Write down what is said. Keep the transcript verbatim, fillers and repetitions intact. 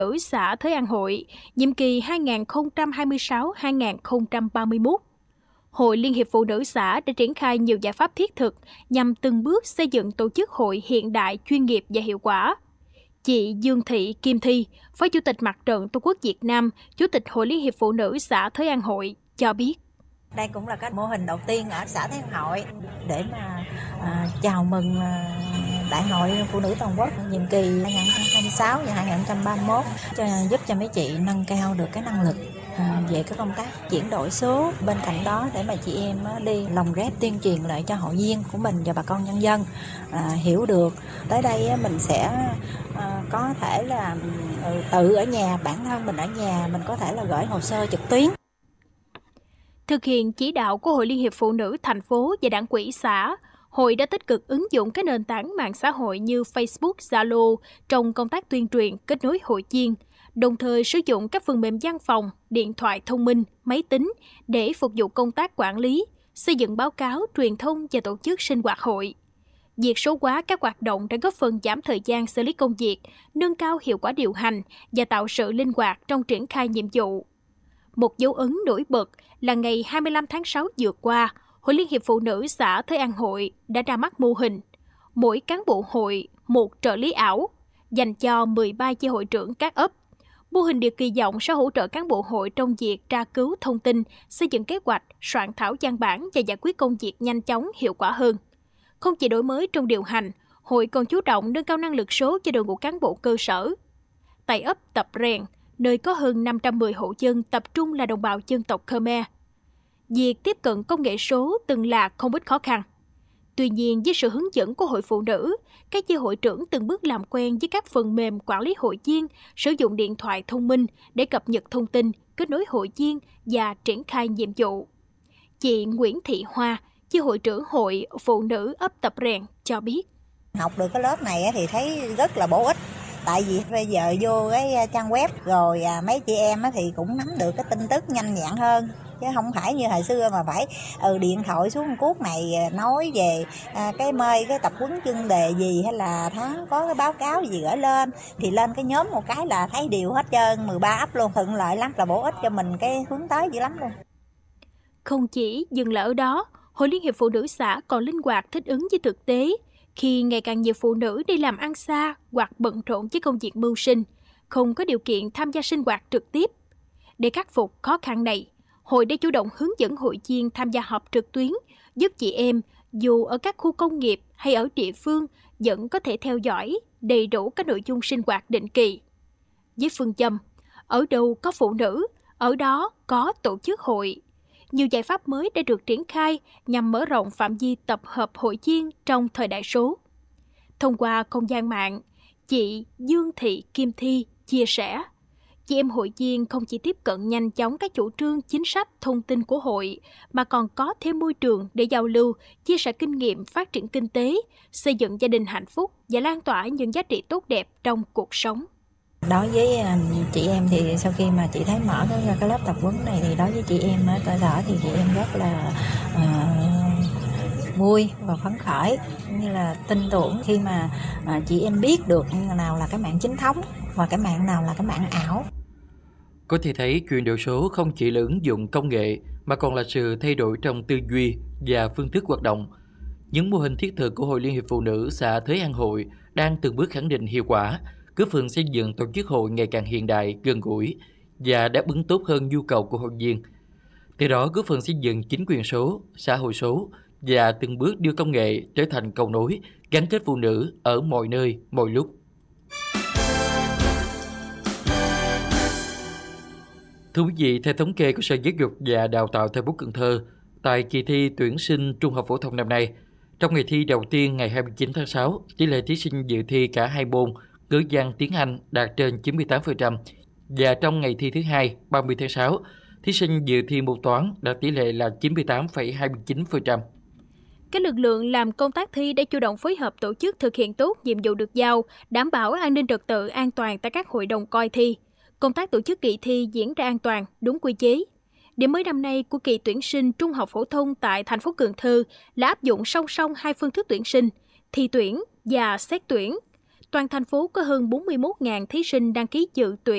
nữ xã Thới An Hội, nhiệm kỳ hai nghìn không trăm hai mươi sáu đến hai nghìn không trăm ba mươi mốt. Hội Liên hiệp Phụ nữ xã đã triển khai nhiều giải pháp thiết thực nhằm từng bước xây dựng tổ chức hội hiện đại, chuyên nghiệp và hiệu quả. Chị Dương Thị Kim Thi, Phó Chủ tịch Mặt trận Tổ quốc Việt Nam, Chủ tịch Hội Liên hiệp Phụ nữ xã Thới An Hội cho biết. Đây cũng là cái mô hình đầu tiên ở xã Thới An Hội để mà à, chào mừng à, Đại hội Phụ nữ toàn quốc nhiệm kỳ hai nghìn không trăm hai mươi sáu và hai nghìn không trăm ba mươi mốt, cho, giúp cho mấy chị nâng cao được cái năng lực à, về cái công tác chuyển đổi số. Bên cạnh đó để mà chị em đi lồng ghép tuyên truyền lại cho hội viên của mình và bà con nhân dân à, hiểu được. Tới đây mình sẽ à, có thể là tự ở nhà, bản thân mình ở nhà mình có thể là gửi hồ sơ trực tuyến. Thực hiện chỉ đạo của Hội Liên hiệp Phụ nữ thành phố và Đảng ủy xã, Hội đã tích cực ứng dụng các nền tảng mạng xã hội như Facebook, Zalo trong công tác tuyên truyền, kết nối hội viên, đồng thời sử dụng các phần mềm văn phòng, điện thoại thông minh, máy tính để phục vụ công tác quản lý, xây dựng báo cáo, truyền thông và tổ chức sinh hoạt hội. Việc số hóa các hoạt động đã góp phần giảm thời gian xử lý công việc, nâng cao hiệu quả điều hành và tạo sự linh hoạt trong triển khai nhiệm vụ. Một dấu ấn nổi bật là ngày hai mươi lăm tháng sáu vừa qua, Hội Liên hiệp Phụ nữ xã Thới An Hội đã ra mắt mô hình mỗi cán bộ hội một trợ lý ảo dành cho mười ba chi hội trưởng các ấp. Mô hình được kỳ vọng sẽ hỗ trợ cán bộ hội trong việc tra cứu thông tin, xây dựng kế hoạch, soạn thảo văn bản và giải quyết công việc nhanh chóng, hiệu quả hơn. Không chỉ đổi mới trong điều hành, hội còn chú trọng nâng cao năng lực số cho đội ngũ cán bộ cơ sở. Tại ấp Tập Rèn, nơi có hơn năm trăm mười hộ dân tập trung là đồng bào dân tộc Khmer, việc tiếp cận công nghệ số từng là không ít khó khăn. Tuy nhiên, với sự hướng dẫn của hội phụ nữ, các chi hội trưởng từng bước làm quen với các phần mềm quản lý hội viên, sử dụng điện thoại thông minh để cập nhật thông tin, kết nối hội viên và triển khai nhiệm vụ. Chị Nguyễn Thị Hoa, chi hội trưởng Hội Phụ nữ ấp Tập Rèn cho biết. Học được cái lớp này thì thấy rất là bổ ích. Tại vì bây giờ vô cái trang web rồi à, mấy chị em thì cũng nắm được cái tin tức nhanh nhẹn hơn. Chứ không phải như hồi xưa mà phải ừ, điện thoại xuống cuốc này nói về à, cái mơi, cái tập huấn chuyên đề gì hay là tháng có cái báo cáo gì gửi lên. Thì lên cái nhóm một cái là thấy đều hết trơn, mười ba ấp luôn, thuận lợi lắm, là bổ ích cho mình cái hướng tới dữ lắm luôn. Không chỉ dừng lại ở đó, Hội Liên hiệp Phụ nữ xã còn linh hoạt thích ứng với thực tế. Khi ngày càng nhiều phụ nữ đi làm ăn xa hoặc bận rộn với công việc mưu sinh, không có điều kiện tham gia sinh hoạt trực tiếp. Để khắc phục khó khăn này, Hội đã chủ động hướng dẫn hội viên tham gia họp trực tuyến, giúp chị em dù ở các khu công nghiệp hay ở địa phương vẫn có thể theo dõi đầy đủ các nội dung sinh hoạt định kỳ. Với phương châm, ở đâu có phụ nữ, ở đó có tổ chức hội. Nhiều giải pháp mới đã được triển khai nhằm mở rộng phạm vi tập hợp hội viên trong thời đại số. Thông qua không gian mạng, chị Dương Thị Kim Thi chia sẻ, chị em hội viên không chỉ tiếp cận nhanh chóng các chủ trương, chính sách, thông tin của hội, mà còn có thêm môi trường để giao lưu, chia sẻ kinh nghiệm phát triển kinh tế, xây dựng gia đình hạnh phúc và lan tỏa những giá trị tốt đẹp trong cuộc sống. Đối với chị em thì sau khi mà chị thấy mở cái, cái lớp tập huấn này thì đối với chị em ở cơ sở thì chị em rất là uh, vui và phấn khởi, như là tin tưởng khi mà uh, chị em biết được nào là cái mạng chính thống và cái mạng nào là cái mạng ảo. Có thể thấy chuyển đổi số không chỉ là ứng dụng công nghệ mà còn là sự thay đổi trong tư duy và phương thức hoạt động. Những mô hình thiết thực của Hội Liên hiệp Phụ nữ xã Thới An Hội đang từng bước khẳng định hiệu quả, góp phần xây dựng tổ chức hội ngày càng hiện đại, gần gũi và đáp ứng tốt hơn nhu cầu của hội viên. Từ đó góp phần xây dựng chính quyền số, xã hội số và từng bước đưa công nghệ trở thành cầu nối, gắn kết phụ nữ ở mọi nơi, mọi lúc. Thưa quý vị, theo thống kê của Sở Giáo dục và Đào tạo thành phố Cần Thơ, tại kỳ thi tuyển sinh trung học phổ thông năm nay, trong ngày thi đầu tiên ngày hai mươi chín tháng sáu, tỷ lệ thí sinh dự thi cả hai môn ngữ văn, tiếng Anh đạt trên chín mươi tám phần trăm, và trong ngày thi thứ hai, ba mươi tháng sáu, thí sinh dự thi môn toán đạt tỷ lệ là chín mươi tám phẩy hai mươi chín phần trăm. Các lực lượng làm công tác thi đã chủ động phối hợp tổ chức thực hiện tốt nhiệm vụ được giao, đảm bảo an ninh trật tự an toàn tại các hội đồng coi thi. Công tác tổ chức kỳ thi diễn ra an toàn, đúng quy chế. Điểm mới năm nay của kỳ tuyển sinh trung học phổ thông tại thành phố Cần Thơ là áp dụng song song hai phương thức tuyển sinh, thi tuyển và xét tuyển. Toàn thành phố có hơn bốn mươi mốt nghìn thí sinh đăng ký dự tuyển.